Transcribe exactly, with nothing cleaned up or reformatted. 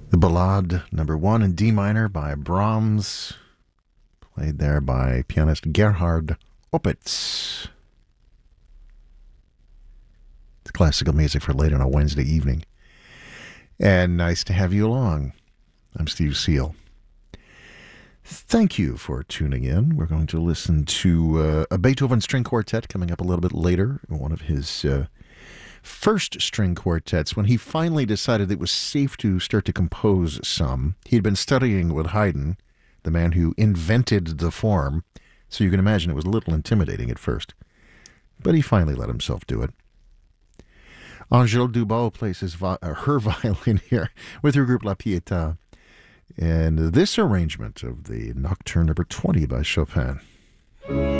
The Ballade number one in D minor by Brahms, played there by pianist Gerhard Opitz. It's classical music for late on a Wednesday evening. And nice to have you along. I'm Steve Seal. Thank you for tuning in. We're going to listen to uh, a Beethoven string quartet coming up a little bit later, one of his uh, first string quartets, when he finally decided it was safe to start to compose some. He'd been studying with Haydn, the man who invented the form, so you can imagine it was a little intimidating at first. But he finally let himself do it. Angèle Dubau plays his vi- uh, her violin here with her group La Pietà. And this arrangement of the Nocturne number twenty by Chopin.